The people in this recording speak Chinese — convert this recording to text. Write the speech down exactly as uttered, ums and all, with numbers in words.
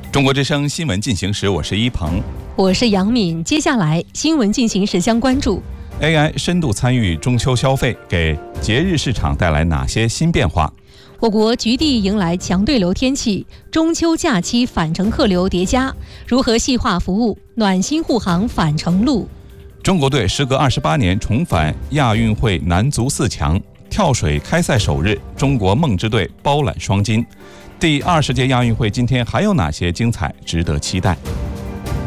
中国之声新闻进行时，我是一鹏， 我是杨敏。接下来新闻进行时将关注 A I 深度参与中秋消费，给节日市场带来哪些新变化？ 我国局地迎来强对流天气，中秋假期返程客流叠加，如何细化服务，暖心护航返程路？ 中国队时隔二十八年重返亚运会男足四强，跳水开赛首日，中国梦之队包揽双金。第二十届亚运会今天还有哪些精彩值得期待？